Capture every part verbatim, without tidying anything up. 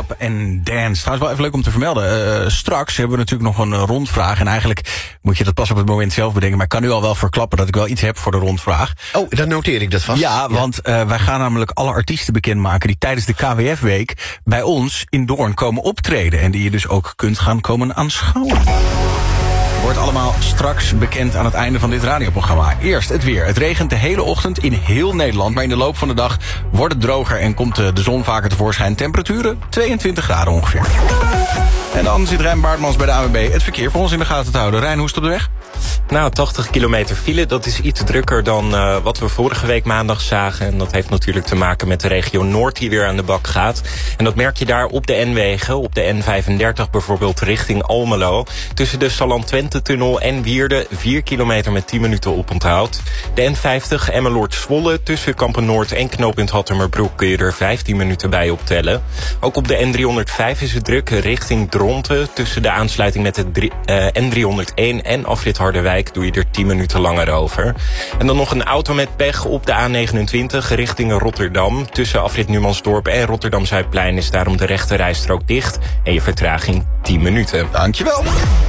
Slaap en Dance. Trouwens wel even leuk om te vermelden. Uh, straks hebben we natuurlijk nog een uh, rondvraag. En eigenlijk moet je dat pas op het moment zelf bedenken. Maar ik kan nu al wel verklappen dat ik wel iets heb voor de rondvraag. Oh, dan noteer ik dat vast. Ja, ja. want uh, wij gaan namelijk alle artiesten bekendmaken die tijdens de K W F-week bij ons in Doorn komen optreden. En die je dus ook kunt gaan komen aanschouwen. Wordt allemaal straks bekend aan het einde van dit radioprogramma. Eerst het weer. Het regent de hele ochtend in heel Nederland. Maar in de loop van de dag wordt het droger en komt de zon vaker tevoorschijn. Temperaturen tweeëntwintig graden ongeveer. En dan zit Rijn Baartmans bij de A N W B het verkeer voor ons in de gaten te houden. Rijn, hoe is het op de weg? Nou, tachtig kilometer file, dat is iets drukker dan uh, wat we vorige week maandag zagen. En dat heeft natuurlijk te maken met de regio Noord die weer aan de bak gaat. En dat merk je daar op de N-wegen, op de N vijfendertig bijvoorbeeld richting Almelo. Tussen de Salland-Twente-tunnel en Wierde, vier kilometer met tien minuten oponthoud. De N vijftig Emmeloord-Zwolle, tussen Kampen-Noord en knooppunt Hattemerbroek kun je er vijftien minuten bij optellen. Ook op de N driehonderdvijf is het druk richting Dronten. Tussen de aansluiting met de uh, N driehonderdéén en afrit Harderwijk doe je er tien minuten langer over. En dan nog een auto met pech op de A negenentwintig richting Rotterdam. Tussen afrit Numansdorp en Rotterdam-Zuidplein is daarom de rechte rijstrook dicht. En je vertraging tien minuten. Dankjewel.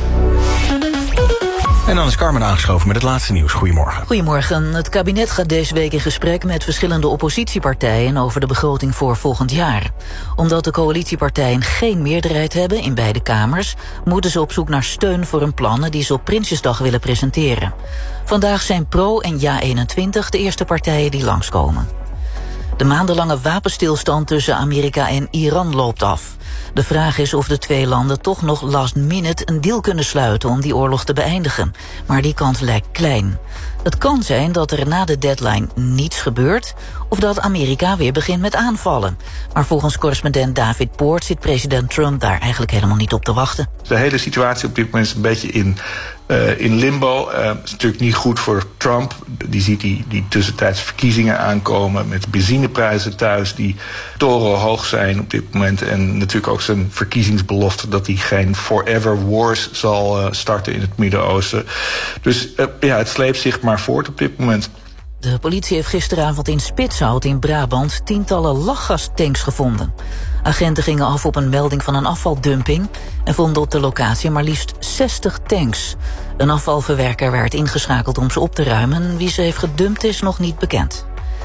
En dan is Carmen aangeschoven met het laatste nieuws. Goedemorgen. Goedemorgen. Het kabinet gaat deze week in gesprek met verschillende oppositiepartijen over de begroting voor volgend jaar. Omdat de coalitiepartijen geen meerderheid hebben in beide kamers, moeten ze op zoek naar steun voor hun plannen die ze op Prinsjesdag willen presenteren. Vandaag zijn Pro en Ja eenentwintig de eerste partijen die langskomen. De maandenlange wapenstilstand tussen Amerika en Iran loopt af. De vraag is of de twee landen toch nog last minute een deal kunnen sluiten om die oorlog te beëindigen. Maar die kans lijkt klein. Het kan zijn dat er na de deadline niets gebeurt of dat Amerika weer begint met aanvallen. Maar volgens correspondent David Poort zit president Trump daar eigenlijk helemaal niet op te wachten. De hele situatie op dit moment is een beetje in, uh, in limbo. Het uh, is natuurlijk niet goed voor Trump. Die ziet die, die tussentijds verkiezingen aankomen met benzineprijzen thuis die torenhoog zijn op dit moment. En natuurlijk ook zijn verkiezingsbelofte dat hij geen forever wars zal uh, starten in het Midden-Oosten. Dus uh, ja, het sleept zich maar voort op dit moment. De politie heeft gisteravond in Spitshout in Brabant tientallen lachgastanks gevonden. Agenten gingen af op een melding van een afvaldumping en vonden op de locatie maar liefst zestig tanks. Een afvalverwerker werd ingeschakeld om ze op te ruimen. Wie ze heeft gedumpt is nog niet bekend.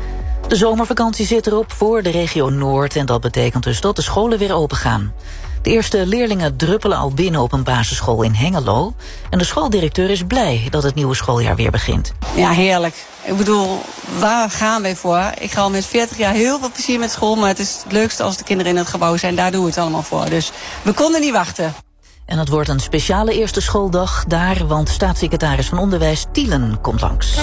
De zomervakantie zit erop voor de regio Noord en dat betekent dus dat de scholen weer open gaan. De eerste leerlingen druppelen al binnen op een basisschool in Hengelo. En de schooldirecteur is blij dat het nieuwe schooljaar weer begint. Ja, heerlijk. Ik bedoel, waar gaan wij voor? Ik ga al met veertig jaar heel veel plezier met school, maar het is het leukste als de kinderen in het gebouw zijn. Daar doen we het allemaal voor. Dus we konden niet wachten. En het wordt een speciale eerste schooldag daar, want staatssecretaris van Onderwijs Tielen komt langs.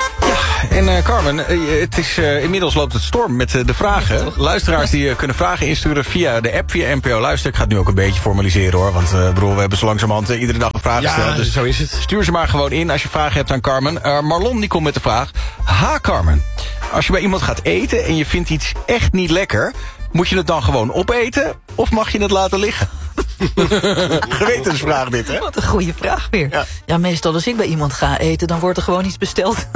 Ja, en uh, Carmen, uh, het is, uh, inmiddels loopt het storm met uh, de vragen. Ja, luisteraars die uh, kunnen vragen insturen via de app, via N P O Luister. Ik ga het nu ook een beetje formaliseren hoor, want uh, broer, we hebben zo langzamerhand uh, iedere dag een vraag gesteld. Ja, dus zo is het. Stuur ze maar gewoon in als je vragen hebt aan Carmen. Uh, Marlon die komt met de vraag. Ha Carmen, als je bij iemand gaat eten en je vindt iets echt niet lekker, moet je het dan gewoon opeten of mag je het laten liggen? Gewetensvraag dit, hè? Wat een goede vraag weer. Ja. ja, meestal als ik bij iemand ga eten, dan wordt er gewoon iets besteld.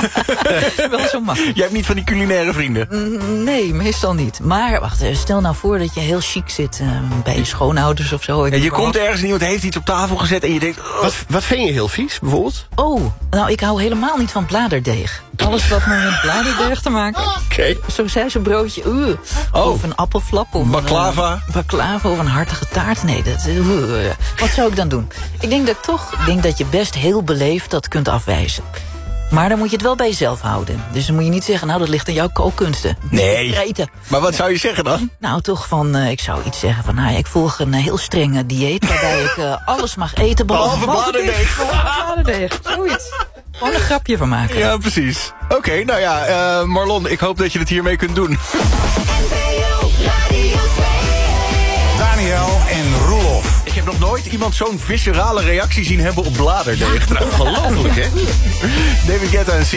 Wel zo makkelijk. Jij hebt niet van die culinaire vrienden? Nee, meestal niet. Maar wacht, stel nou voor dat je heel chic zit uh, bij je schoonouders of zo. En je komt ergens en iemand heeft iets op tafel gezet en je denkt... Oh. Wat, wat vind je heel vies, bijvoorbeeld? Oh, nou, ik hou helemaal niet van bladerdeeg. Alles wat maar met bladerdeeg te maken. Oké. Okay. Zo zei zo'n broodje. Uh. Oh. Of een appelflap. Of baklava. Een, baklava of een hartige taart. Nee, dat, uh, wat zou ik dan doen? Ik denk dat toch, ik denk dat je best heel beleefd dat kunt afwijzen. Maar dan moet je het wel bij jezelf houden. Dus dan moet je niet zeggen, nou, dat ligt aan jouw kookkunsten. Nee. Eten. Maar wat zou je zeggen dan? Nou, toch van, uh, ik zou iets zeggen van, nou, ik volg een uh, heel strenge dieet waarbij ik uh, alles mag eten behalve bladerdeeg. Bladerdeeg, zoiets. Gewoon een grapje van maken. Ja, precies. Oké, okay, nou ja, uh, Marlon, ik hoop dat je het hiermee kunt doen. Daniel en Roelof. Ik heb nog nooit iemand zo'n viscerale reactie zien hebben op bladerdeeg. Ja, ongelooflijk, hè? David Guetta en